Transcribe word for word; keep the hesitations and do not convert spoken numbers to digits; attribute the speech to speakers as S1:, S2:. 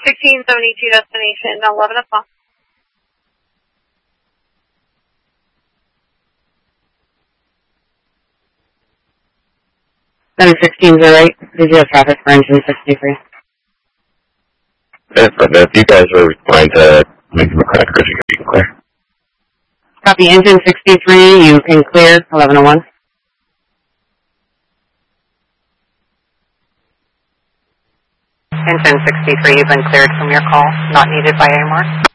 S1: sixteen seventy-two destination, eleven o'clock.
S2: seven sixteen oh eight, did you have traffic for engine sixty-three?
S3: If, if you guys are going to make a crack, you can clear.
S2: Copy, engine sixty-three, you can clear, eleven oh one.
S4: Engine sixty-three, you've been cleared from your call, not needed by A M R.